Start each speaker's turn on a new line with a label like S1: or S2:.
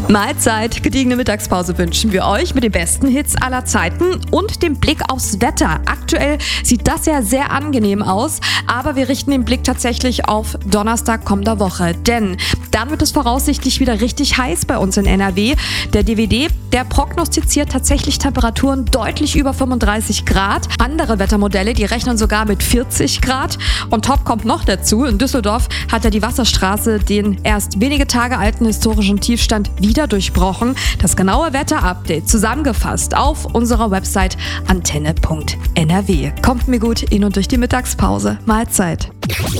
S1: Mahlzeit, gediegene Mittagspause wünschen wir euch mit den besten Hits aller Zeiten und dem Blick aufs Wetter. Aktuell sieht das ja sehr angenehm aus, aber wir richten den Blick tatsächlich auf Donnerstag kommender Woche, denn dann wird es voraussichtlich wieder richtig heiß bei uns in NRW. Der DWD, der prognostiziert tatsächlich Temperaturen deutlich über 35 Grad. Andere Wettermodelle, die rechnen sogar mit 40 Grad. Und top kommt noch dazu, in Düsseldorf hat ja die Wasserstraße den erst wenige Tage alten historischen Tiefstand wieder durchbrochen. Das genaue Wetterupdate zusammengefasst auf unserer Website antenne.nrw. Kommt mir gut in und durch die Mittagspause. Mahlzeit.